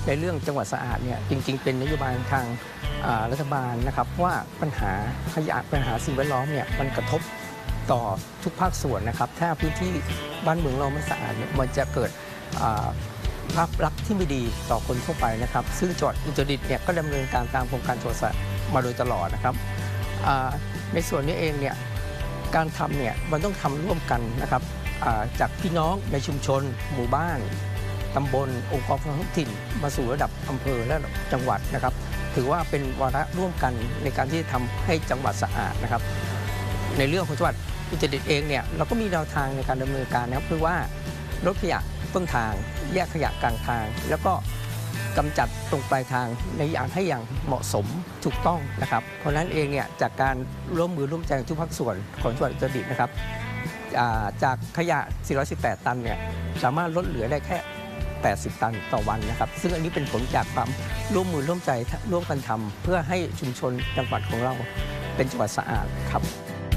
ในเรื่องจังหวัดสะอาดเนี่ยจริงๆเป็นนโยบายทางรัฐบาลนะครับว่าปัญหาขยะปัญหาสิ่งแวดล้อมเนี่ยมันกระทบต่อทุกภาคส่วนนะครับถ้าพื้นที่บ้านเมืองเราไม่สะอาดเนี่ยมันจะเกิดภาพลักษณ์ที่ไม่ดีต่อคนทั่วไปนะครับซึ่งจังหวัดอุตรดิตถ์เนี่ยก็ดำเนินการตามโครงการจังหวัดสะอาดมาโดยตลอดนะครับในส่วนนี้เองเนี่ยการทำเนี่ยมันต้องทำร่วมกันนะครับจากพี่น้องในชุมชนหมู่บ้านตำบลองค์กรท้องถิ่นมาสู่ระดับอำเภอและจังหวัดนะครับถือว่าเป็นวาระร่วมกันในการที่จะทำให้จังหวัดสะอาดนะครับในเรื่องของจังหวัดอุตรดิตถ์เองเนี่ยเราก็มีแนวทางในการดำเนินการนะครับคือว่าลดขยะต้นทางแยกขยะกลางทางแล้วก็กำจัดตรงปลายทางในอย่างเหมาะสมถูกต้องนะครับเพราะนั้นเองเนี่ยจากการร่วมมือร่วมใจทุกภาคส่วนของจังหวัดอุตรดิตถ์นะครับจากขยะ 418 ตันเนี่ยสามารถลดเหลือได้แค่ 80 ตันต่อวันนะครับซึ่งอันนี้เป็นผลจากความร่วมมือร่วมใจร่วมกันทำเพื่อให้ชุมชนจังหวัดของเราเป็นจังหวัดสะอาดครับ